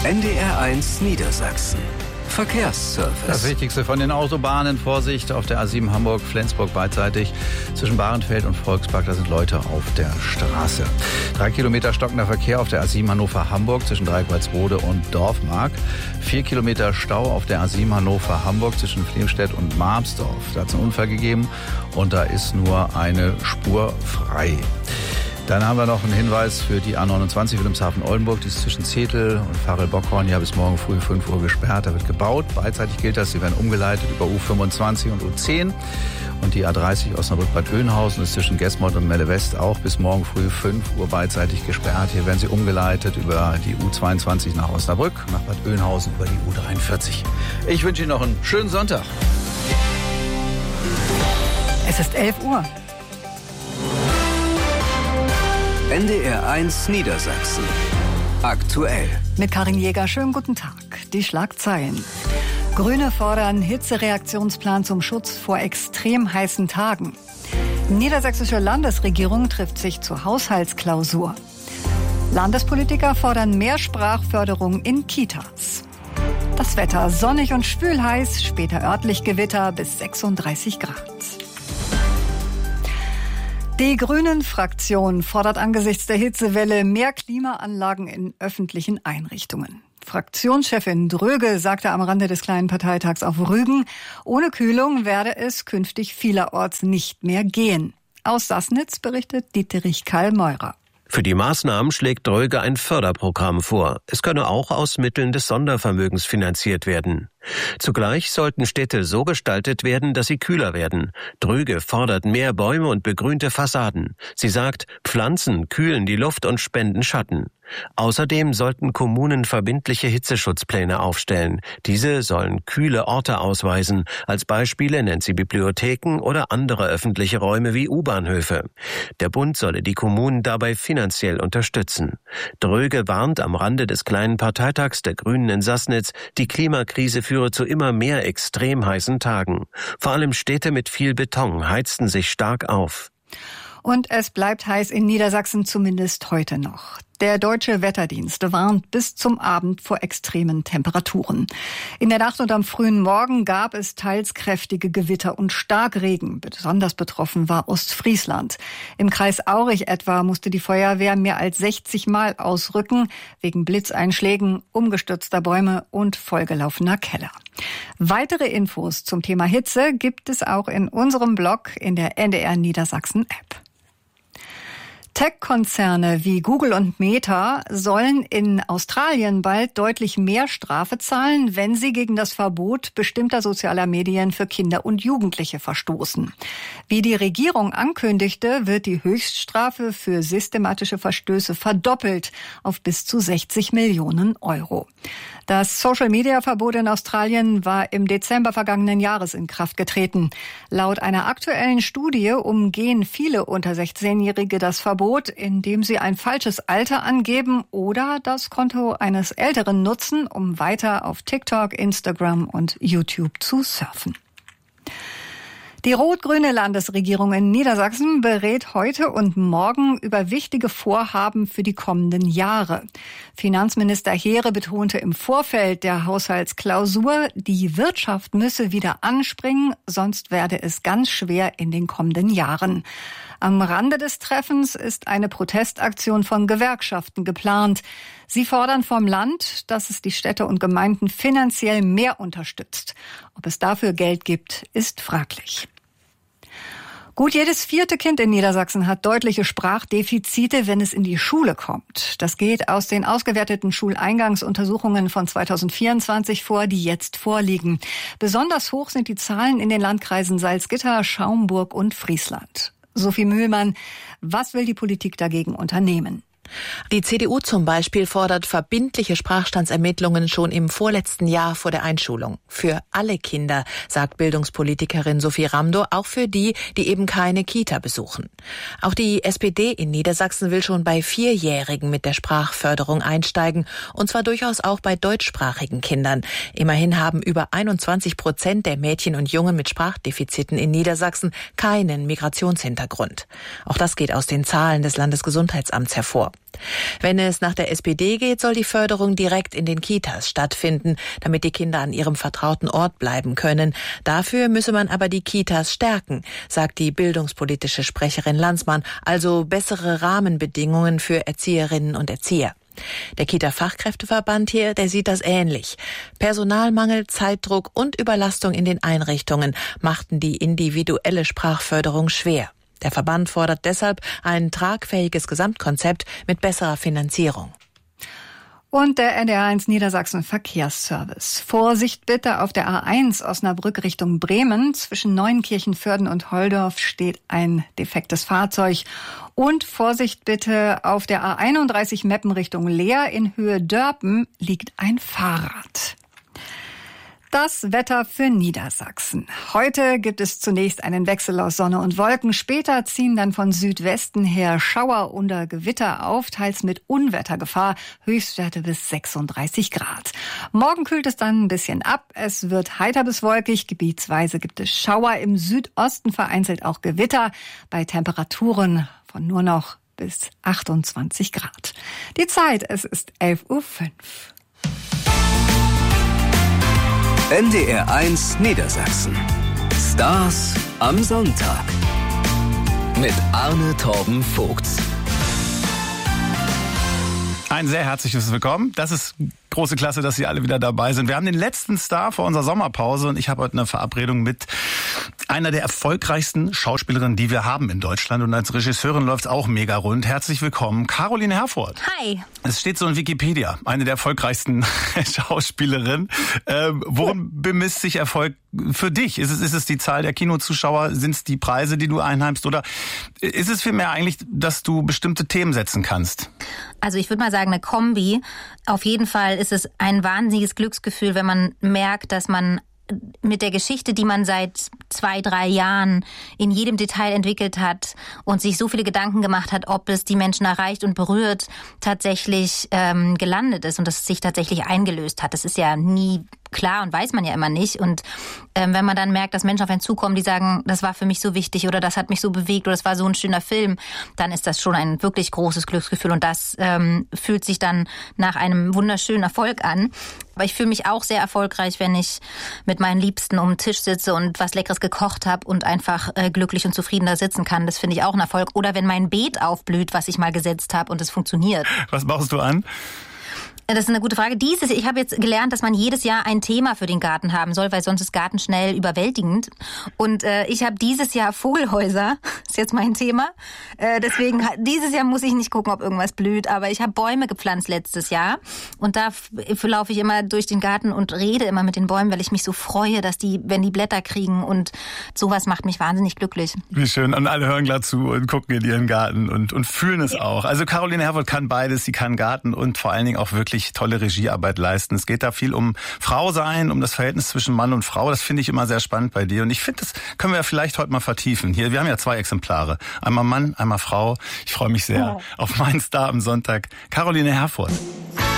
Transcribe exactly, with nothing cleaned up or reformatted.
N D R eins Niedersachsen. Verkehrsservice. Das Wichtigste von den Autobahnen. Vorsicht auf der A sieben Hamburg-Flensburg beidseitig zwischen Bahrenfeld und Volkspark. Da sind Leute auf der Straße. Drei Kilometer stockender Verkehr auf der A sieben Hannover-Hamburg zwischen Dreieckholzrode und Dorfmark. Vier Kilometer Stau auf der A sieben Hannover-Hamburg zwischen Flemstedt und Marmsdorf. Da hat es einen Unfall gegeben und da ist nur eine Spur frei. Dann haben wir noch einen Hinweis für die A neunundzwanzig Wilhelmshaven-Oldenburg. Die ist zwischen Zetel und Farel-Bockhorn. Ja, bis morgen früh fünf Uhr gesperrt. Da wird gebaut. Beidseitig gilt das. Sie werden umgeleitet über U fünfundzwanzig und U zehn. Und die A dreißig Osnabrück-Bad Oeynhausen ist zwischen Gesmond und Melle West auch bis morgen früh fünf Uhr beidseitig gesperrt. Hier werden sie umgeleitet über die U zweiundzwanzig nach Osnabrück, nach Bad Oeynhausen über die U dreiundvierzig. Ich wünsche Ihnen noch einen schönen Sonntag. Es ist elf Uhr. N D R eins Niedersachsen. Aktuell. Mit Karin Jäger, schönen guten Tag. Die Schlagzeilen. Grüne fordern Hitzereaktionsplan zum Schutz vor extrem heißen Tagen. Niedersächsische Landesregierung trifft sich zur Haushaltsklausur. Landespolitiker fordern mehr Sprachförderung in Kitas. Das Wetter sonnig und schwülheiß, später örtlich Gewitter bis sechsunddreißig Grad. Die Grünen-Fraktion fordert angesichts der Hitzewelle mehr Klimaanlagen in öffentlichen Einrichtungen. Fraktionschefin Dröge sagte am Rande des kleinen Parteitags auf Rügen, ohne Kühlung werde es künftig vielerorts nicht mehr gehen. Aus Sassnitz berichtet Dieterich Karl-Meurer. Für die Maßnahmen schlägt Dröge ein Förderprogramm vor. Es könne auch aus Mitteln des Sondervermögens finanziert werden. Zugleich sollten Städte so gestaltet werden, dass sie kühler werden. Dröge fordert mehr Bäume und begrünte Fassaden. Sie sagt, Pflanzen kühlen die Luft und spenden Schatten. Außerdem sollten Kommunen verbindliche Hitzeschutzpläne aufstellen. Diese sollen kühle Orte ausweisen. Als Beispiele nennt sie Bibliotheken oder andere öffentliche Räume wie U-Bahnhöfe. Der Bund solle die Kommunen dabei finanziell unterstützen. Dröge warnt am Rande des kleinen Parteitags der Grünen in Sassnitz, die Klimakrise führe zu immer mehr extrem heißen Tagen. Vor allem Städte mit viel Beton heizten sich stark auf. Und es bleibt heiß in Niedersachsen, zumindest heute noch. Der Deutsche Wetterdienst warnt bis zum Abend vor extremen Temperaturen. In der Nacht und am frühen Morgen gab es teils kräftige Gewitter und Starkregen. Besonders betroffen war Ostfriesland. Im Kreis Aurich etwa musste die Feuerwehr mehr als sechzig Mal ausrücken, wegen Blitzeinschlägen, umgestürzter Bäume und vollgelaufener Keller. Weitere Infos zum Thema Hitze gibt es auch in unserem Blog in der N D R Niedersachsen App. Tech-Konzerne wie Google und Meta sollen in Australien bald deutlich mehr Strafe zahlen, wenn sie gegen das Verbot bestimmter sozialer Medien für Kinder und Jugendliche verstoßen. Wie die Regierung ankündigte, wird die Höchststrafe für systematische Verstöße verdoppelt auf bis zu sechzig Millionen Euro. Das Social-Media-Verbot in Australien war im Dezember vergangenen Jahres in Kraft getreten. Laut einer aktuellen Studie umgehen viele unter sechzehnjährige das Verbot, indem sie ein falsches Alter angeben oder das Konto eines Älteren nutzen, um weiter auf TikTok, Instagram und YouTube zu surfen. Die rot-grüne Landesregierung in Niedersachsen berät heute und morgen über wichtige Vorhaben für die kommenden Jahre. Finanzminister Heere betonte im Vorfeld der Haushaltsklausur, die Wirtschaft müsse wieder anspringen, sonst werde es ganz schwer in den kommenden Jahren. Am Rande des Treffens ist eine Protestaktion von Gewerkschaften geplant. Sie fordern vom Land, dass es die Städte und Gemeinden finanziell mehr unterstützt. Ob es dafür Geld gibt, ist fraglich. Gut jedes vierte Kind in Niedersachsen hat deutliche Sprachdefizite, wenn es in die Schule kommt. Das geht aus den ausgewerteten Schuleingangsuntersuchungen von zweitausendvierundzwanzig vor, die jetzt vorliegen. Besonders hoch sind die Zahlen in den Landkreisen Salzgitter, Schaumburg und Friesland. Sophie Mühlmann, was will die Politik dagegen unternehmen? Die C D U zum Beispiel fordert verbindliche Sprachstandsermittlungen schon im vorletzten Jahr vor der Einschulung. Für alle Kinder, sagt Bildungspolitikerin Sophie Ramdow, auch für die, die eben keine Kita besuchen. Auch die S P D in Niedersachsen will schon bei Vierjährigen mit der Sprachförderung einsteigen, und zwar durchaus auch bei deutschsprachigen Kindern. Immerhin haben über einundzwanzig Prozent der Mädchen und Jungen mit Sprachdefiziten in Niedersachsen keinen Migrationshintergrund. Auch das geht aus den Zahlen des Landesgesundheitsamts hervor. Wenn es nach der S P D geht, soll die Förderung direkt in den Kitas stattfinden, damit die Kinder an ihrem vertrauten Ort bleiben können. Dafür müsse man aber die Kitas stärken, sagt die bildungspolitische Sprecherin Landsmann, also bessere Rahmenbedingungen für Erzieherinnen und Erzieher. Der Kita-Fachkräfteverband hier, der sieht das ähnlich. Personalmangel, Zeitdruck und Überlastung in den Einrichtungen machten die individuelle Sprachförderung schwer. Der Verband fordert deshalb ein tragfähiges Gesamtkonzept mit besserer Finanzierung. Und der N D R eins Niedersachsen Verkehrsservice. Vorsicht bitte auf der A eins Osnabrück Richtung Bremen. Zwischen Neuenkirchen-Vörden und Holdorf steht ein defektes Fahrzeug. Und Vorsicht bitte auf der A einunddreißig Meppen Richtung Leer. In Höhe Dörpen liegt ein Fahrrad. Das Wetter für Niedersachsen. Heute gibt es zunächst einen Wechsel aus Sonne und Wolken. Später ziehen dann von Südwesten her Schauer oder Gewitter auf, teils mit Unwettergefahr. Höchstwerte bis sechsunddreißig Grad. Morgen kühlt es dann ein bisschen ab. Es wird heiter bis wolkig. Gebietsweise gibt es Schauer. Im Südosten vereinzelt auch Gewitter. Bei Temperaturen von nur noch bis achtundzwanzig Grad. Die Zeit, es ist elf Uhr fünf. N D R eins Niedersachsen. Stars am Sonntag. Mit Arne Torben Vogts. Ein sehr herzliches Willkommen. Das ist große Klasse, dass Sie alle wieder dabei sind. Wir haben den letzten Star vor unserer Sommerpause und ich habe heute eine Verabredung mit einer der erfolgreichsten Schauspielerinnen, die wir haben in Deutschland. Und als Regisseurin läuft's auch mega rund. Herzlich willkommen, Caroline Herfurth. Hi. Es steht so in Wikipedia, eine der erfolgreichsten Schauspielerinnen. Ähm, worin bemisst sich Erfolg für dich? Ist es, ist es die Zahl der Kinozuschauer? Sind es die Preise, die du einheimst? Oder ist es vielmehr eigentlich, dass du bestimmte Themen setzen kannst? Also ich würde mal sagen, eine Kombi. Auf jeden Fall ist es ein wahnsinniges Glücksgefühl, wenn man merkt, dass man mit der Geschichte, die man seit zwei, drei Jahren in jedem Detail entwickelt hat und sich so viele Gedanken gemacht hat, ob es die Menschen erreicht und berührt, tatsächlich ähm, gelandet ist und dass es sich tatsächlich eingelöst hat. Das ist ja nie klar und weiß man ja immer nicht. Und ähm, wenn man dann merkt, dass Menschen auf einen zukommen, die sagen, das war für mich so wichtig oder das hat mich so bewegt oder das war so ein schöner Film, dann ist das schon ein wirklich großes Glücksgefühl und das ähm, fühlt sich dann nach einem wunderschönen Erfolg an. Aber ich fühle mich auch sehr erfolgreich, wenn ich mit meinen Liebsten um den Tisch sitze und was Leckeres gekocht habe und einfach äh, glücklich und zufrieden da sitzen kann. Das finde ich auch ein Erfolg. Oder wenn mein Beet aufblüht, was ich mal gesetzt habe und es funktioniert. Was baust du an? Das ist eine gute Frage. Dieses, ich habe jetzt gelernt, dass man jedes Jahr ein Thema für den Garten haben soll, weil sonst ist Garten schnell überwältigend. Und äh, ich habe dieses Jahr Vogelhäuser, ist jetzt mein Thema. Äh, deswegen, dieses Jahr muss ich nicht gucken, ob irgendwas blüht. Aber ich habe Bäume gepflanzt letztes Jahr. Und da laufe ich immer durch den Garten und rede immer mit den Bäumen, weil ich mich so freue, dass die, wenn die Blätter kriegen. Und sowas macht mich wahnsinnig glücklich. Wie schön. Und alle hören klar zu und gucken in ihren Garten und, und fühlen es auch. Also Caroline Herfurth kann beides. Sie kann Garten und vor allen Dingen auch wirklich tolle Regiearbeit leisten. Es geht da viel um Frau sein, um das Verhältnis zwischen Mann und Frau. Das finde ich immer sehr spannend bei dir. Und ich finde, das können wir vielleicht heute mal vertiefen. Hier, wir haben ja zwei Exemplare. Einmal Mann, einmal Frau. Ich freue mich sehr oh. auf meinen Star am Sonntag. Caroline Herfurth.